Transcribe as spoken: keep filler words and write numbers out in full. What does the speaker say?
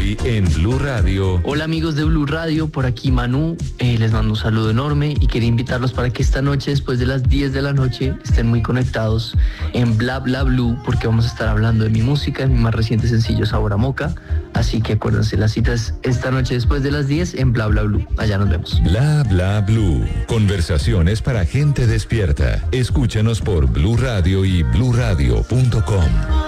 Hoy en Blue Radio. Hola amigos de Blue Radio, por aquí Manu, eh, les mando un saludo enorme y quería invitarlos para que esta noche, después de las diez de la noche, estén muy conectados en Bla Bla Blue, porque vamos a estar hablando de mi música, de mi más reciente sencillo Sabor a Moca, así que acuérdense, la cita es esta noche después de las diez en Bla Bla Blue, allá nos vemos. Bla Bla Blue, conversaciones para gente despierta. Escúchanos por Blue Radio y blue radio punto com.